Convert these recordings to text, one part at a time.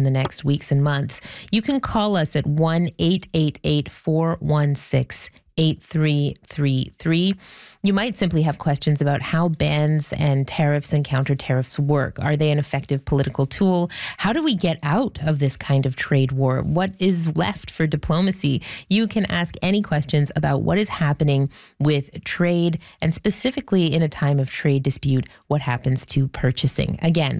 in the next weeks and months. You can call us at 1-888-416-8333. You might simply have questions about how bans and tariffs and counter tariffs work. Are they an effective political tool? How do we get out of this kind of trade war? What is left for diplomacy? You can ask any questions about what is happening with trade, and specifically in a time of trade dispute, what happens to purchasing. Again,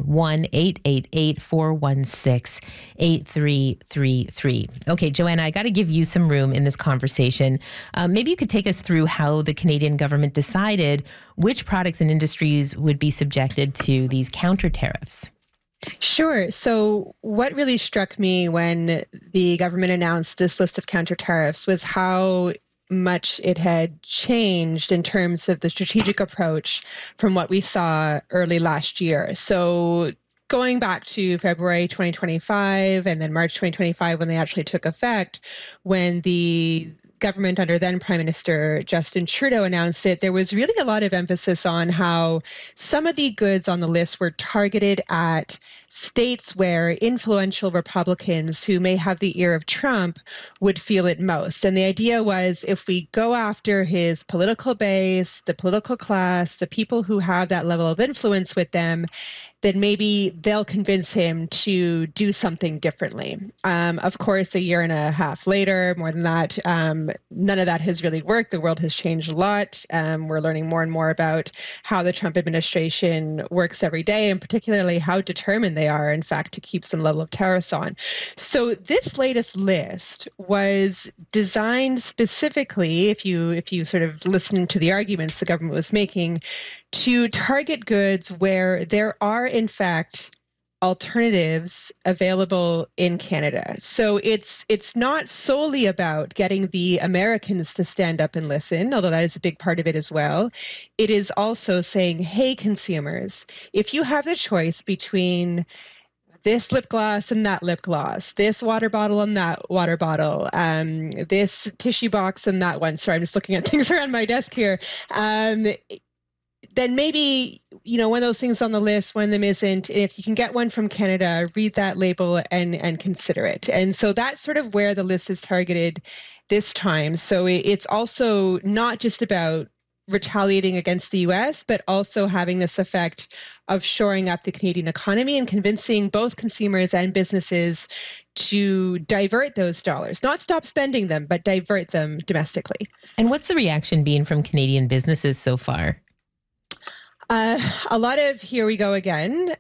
1-888-416-8333. Okay, Joanna, I got to give you some room in this conversation. Maybe you could take us through how the Canadian government decided which products and industries would be subjected to these counter tariffs. Sure. So what really struck me when the government announced this list of counter tariffs was how much it had changed in terms of the strategic approach from what we saw early last year. So going back to February 2025 and then March 2025, when they actually took effect, when the government under then Prime Minister Justin Trudeau announced it, there was really a lot of emphasis on how some of the goods on the list were targeted at states where influential Republicans who may have the ear of Trump would feel it most. And the idea was, if we go after his political base, the political class, the people who have that level of influence with them, then maybe they'll convince him to do something differently. Of course, a year and a half later, more than that, none of that has really worked. The world has changed a lot. We're learning more and more about how the Trump administration works every day, and particularly how determined they are, in fact, to keep some level of tariffs on. So this latest list was designed specifically, if you sort of listen to the arguments the government was making, to target goods where there are, in fact, alternatives available in Canada. So it's not solely about getting the Americans to stand up and listen, although that is a big part of it as well. It is also saying, hey, consumers, if you have the choice between this lip gloss and that lip gloss, this water bottle and that water bottle, this tissue box and that one. Sorry, I'm just looking at things around my desk here. Then maybe, one of those things on the list, one of them isn't. If you can get one from Canada, read that label and consider it. And so that's sort of where the list is targeted this time. So it's also not just about retaliating against the US, but also having this effect of shoring up the Canadian economy and convincing both consumers and businesses to divert those dollars, not stop spending them, but divert them domestically. And what's the reaction been from Canadian businesses so far? A lot of here we go again.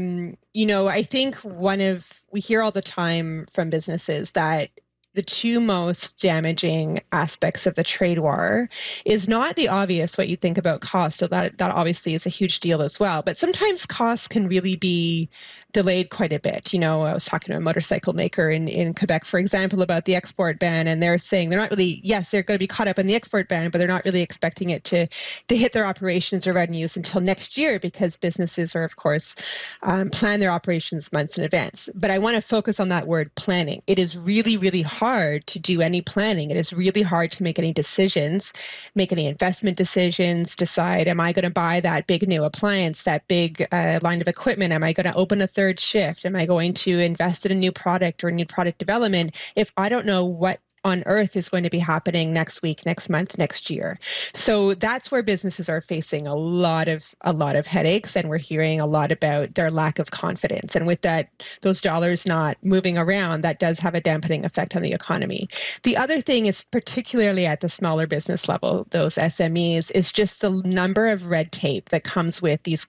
I think we hear all the time from businesses that the two most damaging aspects of the trade war is not the obvious, what you think about cost. So that obviously is a huge deal as well. But sometimes costs can really be delayed quite a bit. I was talking to a motorcycle maker in Quebec, for example, about the export ban, and they're saying they're not really, yes, they're going to be caught up in the export ban, but they're not really expecting it to hit their operations or revenues until next year, because businesses are, of course, plan their operations months in advance. But I want to focus on that word planning. It is really, really hard to do any planning. It is really hard to make any decisions, make any investment decisions, decide, am I going to buy that big new appliance, that big line of equipment? Am I going to open a third shift? Am I going to invest in a new product or new product development if I don't know what on earth is going to be happening next week, next month, next year? So that's where businesses are facing a lot of headaches, and we're hearing a lot about their lack of confidence. And with that, those dollars not moving around, that does have a dampening effect on the economy. The other thing is, particularly at the smaller business level, those SMEs, is just the number of red tape that comes with these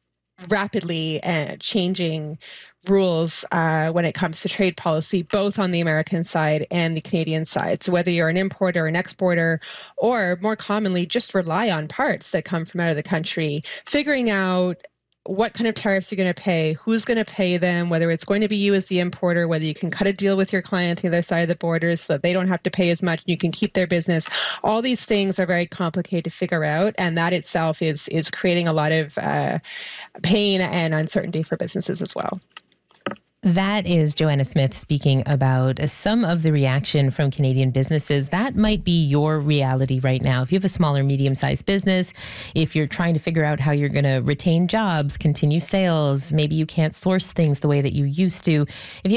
rapidly changing rules when it comes to trade policy, both on the American side and the Canadian side. So whether you're an importer or an exporter, or more commonly just rely on parts that come from out of the country, figuring out what kind of tariffs you're going to pay, who's going to pay them, whether it's going to be you as the importer, whether you can cut a deal with your client on the other side of the border so that they don't have to pay as much and you can keep their business. All these things are very complicated to figure out, and that itself is creating a lot of pain and uncertainty for businesses as well. That is Joanna Smith speaking about some of the reaction from Canadian businesses. That might be your reality right now. If you have a small or medium-sized business, if you're trying to figure out how you're going to retain jobs, continue sales, maybe you can't source things the way that you used to. If you